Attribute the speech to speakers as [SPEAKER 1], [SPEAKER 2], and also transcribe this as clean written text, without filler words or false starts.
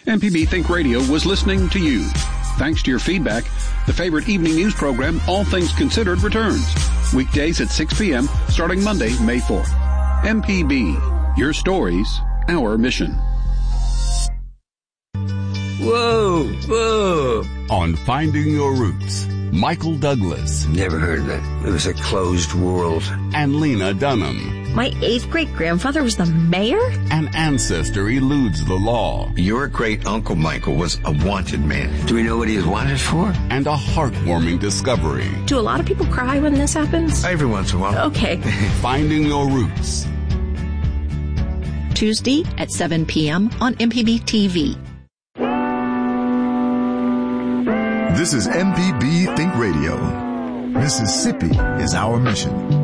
[SPEAKER 1] MPB Think Radio was listening to you. Thanks to your feedback, the favorite evening news program, All Things Considered, returns. Weekdays at 6 p.m., starting Monday, May 4th. MPB, your stories, our mission.
[SPEAKER 2] Whoa, whoa.
[SPEAKER 3] On Finding Your Roots, Michael Douglas.
[SPEAKER 2] Never heard of that. It was a closed world.
[SPEAKER 3] And Lena Dunham.
[SPEAKER 4] My 8th great-grandfather was the mayor?
[SPEAKER 3] An ancestor eludes the law.
[SPEAKER 5] Your great-uncle Michael was a wanted man.
[SPEAKER 2] Do we know what he is wanted for?
[SPEAKER 3] And a heartwarming discovery.
[SPEAKER 4] Do a lot of people cry when this happens?
[SPEAKER 5] Every once in a while.
[SPEAKER 4] Okay.
[SPEAKER 3] Finding Your Roots.
[SPEAKER 6] Tuesday at 7 p.m. on MPB TV.
[SPEAKER 7] This is MPB Think Radio. Mississippi is our mission.